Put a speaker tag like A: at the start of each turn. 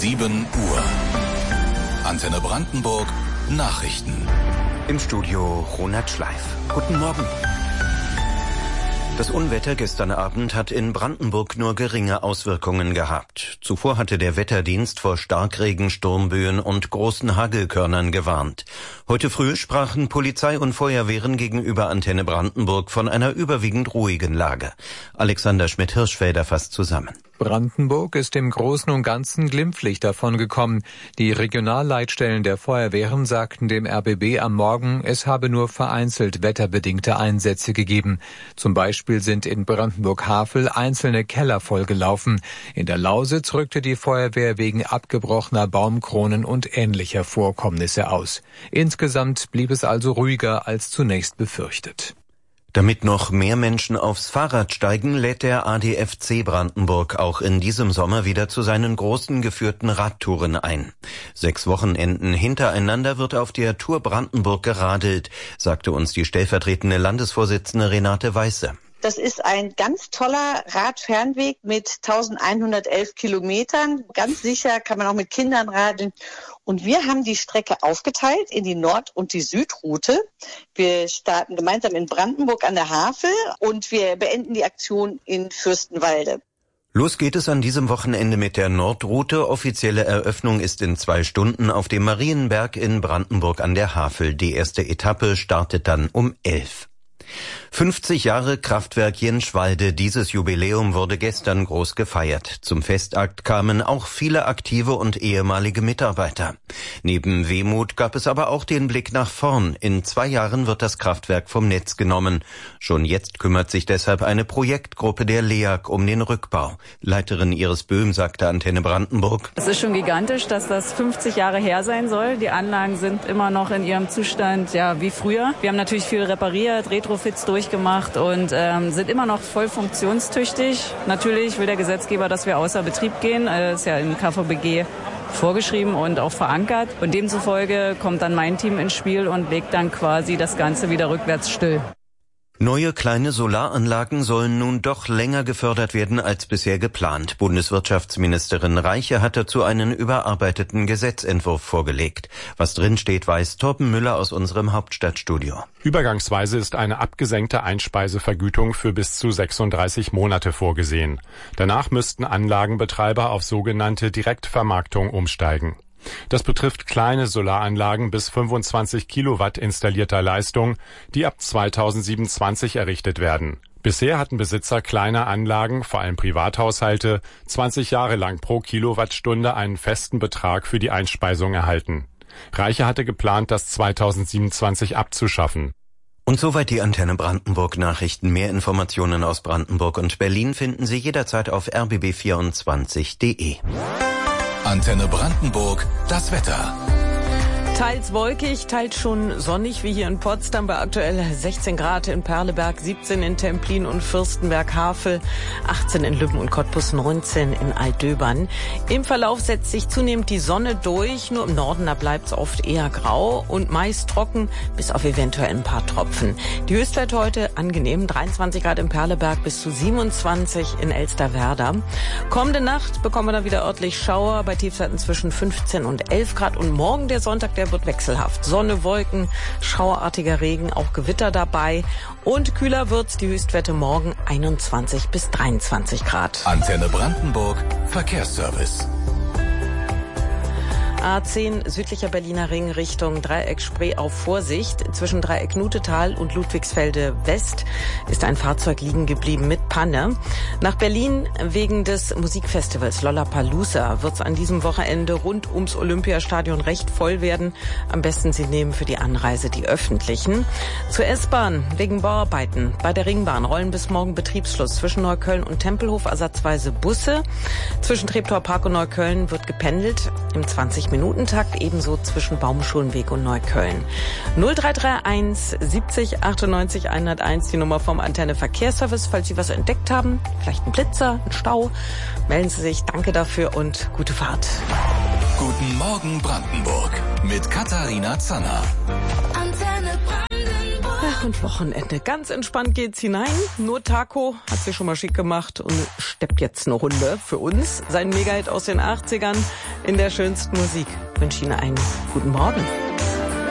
A: 7 Uhr. Antenne Brandenburg, Nachrichten.
B: Im Studio Ronald Schleif. Guten Morgen. Das Unwetter gestern Abend hat in Brandenburg nur geringe Auswirkungen gehabt. Zuvor hatte der Wetterdienst vor Starkregen, Sturmböen und großen Hagelkörnern gewarnt. Heute früh sprachen Polizei und Feuerwehren gegenüber Antenne Brandenburg von einer überwiegend ruhigen Lage. Alexander Schmidt-Hirschfelder fasst zusammen.
C: Brandenburg ist im Großen und Ganzen glimpflich davon gekommen. Die Regionalleitstellen der Feuerwehren sagten dem RBB am Morgen, es habe nur vereinzelt wetterbedingte Einsätze gegeben. Zum Beispiel sind in Brandenburg-Havel einzelne Keller vollgelaufen. In der Lausitz rückte die Feuerwehr wegen abgebrochener Baumkronen und ähnlicher Vorkommnisse aus. Insgesamt blieb es also ruhiger als zunächst befürchtet.
B: Damit noch mehr Menschen aufs Fahrrad steigen, lädt der ADFC Brandenburg auch in diesem Sommer wieder zu seinen großen geführten Radtouren ein. 6 Wochenenden hintereinander wird auf der Tour Brandenburg geradelt, sagte uns die stellvertretende Landesvorsitzende Renate Weiße.
D: Das ist ein ganz toller Radfernweg mit 1111 Kilometern. Ganz sicher kann man auch mit Kindern radeln. Und wir haben die Strecke aufgeteilt in die Nord- und die Südroute. Wir starten gemeinsam in Brandenburg an der Havel und wir beenden die Aktion in Fürstenwalde.
B: Los geht es an diesem Wochenende mit der Nordroute. Offizielle Eröffnung ist in 2 Stunden auf dem Marienberg in Brandenburg an der Havel. Die erste Etappe startet dann um 11. 50 Jahre Kraftwerk Jenschwalde. Dieses Jubiläum wurde gestern groß gefeiert. Zum Festakt kamen auch viele aktive und ehemalige Mitarbeiter. Neben Wehmut gab es aber auch den Blick nach vorn. In 2 Jahren wird das Kraftwerk vom Netz genommen. Schon jetzt kümmert sich deshalb eine Projektgruppe der LEAG um den Rückbau. Leiterin Iris Böhm sagte Antenne Brandenburg:
E: Es ist schon gigantisch, dass das 50 Jahre her sein soll. Die Anlagen sind immer noch in ihrem Zustand, ja, wie früher. Wir haben natürlich viel repariert, Retrofits durchgemacht und sind immer noch voll funktionstüchtig. Natürlich will der Gesetzgeber, dass wir außer Betrieb gehen. Ist ja im KVBG vorgeschrieben und auch verankert. Und demzufolge kommt dann mein Team ins Spiel und legt dann quasi das Ganze wieder rückwärts still.
B: Neue kleine Solaranlagen sollen nun doch länger gefördert werden als bisher geplant. Bundeswirtschaftsministerin Reiche hat dazu einen überarbeiteten Gesetzentwurf vorgelegt. Was drinsteht, weiß Torben Müller aus unserem Hauptstadtstudio.
F: Übergangsweise ist eine abgesenkte Einspeisevergütung für bis zu 36 Monate vorgesehen. Danach müssten Anlagenbetreiber auf sogenannte Direktvermarktung umsteigen. Das betrifft kleine Solaranlagen bis 25 Kilowatt installierter Leistung, die ab 2027 errichtet werden. Bisher hatten Besitzer kleiner Anlagen, vor allem Privathaushalte, 20 Jahre lang pro Kilowattstunde einen festen Betrag für die Einspeisung erhalten. Reiche hatte geplant, das 2027 abzuschaffen.
B: Und soweit die Antenne Brandenburg Nachrichten. Mehr Informationen aus Brandenburg und Berlin finden Sie jederzeit auf rbb24.de.
A: Antenne Brandenburg, das Wetter.
G: Teils wolkig, teils schon sonnig, wie hier in Potsdam bei aktuell 16 Grad, in Perleberg 17, in Templin und Fürstenberg-Havel 18, in Lübben und Cottbus 19, in Altdöbern. Im Verlauf setzt sich zunehmend die Sonne durch, nur im Norden, da bleibt es oft eher grau und meist trocken, bis auf eventuell ein paar Tropfen. Die Höchstwerte heute angenehm, 23 Grad in Perleberg bis zu 27 in Elsterwerda. Kommende Nacht bekommen wir dann wieder örtlich Schauer bei Tiefstwerten zwischen 15 und 11 Grad und morgen der Sonntag, der wird wechselhaft. Sonne, Wolken, schauerartiger Regen, auch Gewitter dabei. Und kühler wird's, die Höchstwerte morgen 21 bis 23 Grad.
A: Antenne Brandenburg, Verkehrsservice.
G: A10 südlicher Berliner Ring Richtung Dreieck Spree auf Vorsicht. Zwischen Dreieck Nutetal und Ludwigsfelde West ist ein Fahrzeug liegen geblieben mit Panne. Nach Berlin wegen des Musikfestivals Lollapalooza wird es an diesem Wochenende rund ums Olympiastadion recht voll werden. Am besten Sie nehmen für die Anreise die öffentlichen. Zur S-Bahn wegen Bauarbeiten. Bei der Ringbahn rollen bis morgen Betriebsschluss. Zwischen Neukölln und Tempelhof ersatzweise Busse. Zwischen Treptower Park und Neukölln wird gependelt im 20-Minuten-Takt, ebenso zwischen Baumschulenweg und Neukölln. 0331 70 98 101, die Nummer vom Antenne Verkehrsservice. Falls Sie was entdeckt haben, vielleicht einen Blitzer, einen Stau, melden Sie sich. Danke dafür und gute Fahrt.
A: Guten Morgen Brandenburg mit Katharina Zanner.
G: Antenne Brandenburg. Ach, und Wochenende. Ganz entspannt geht's hinein. Nur Taco hat sich schon mal schick gemacht und steppt jetzt eine Runde für uns. Sein Megahit aus den 80ern. in der schönsten Musik. Ich wünsche Ihnen einen guten Morgen.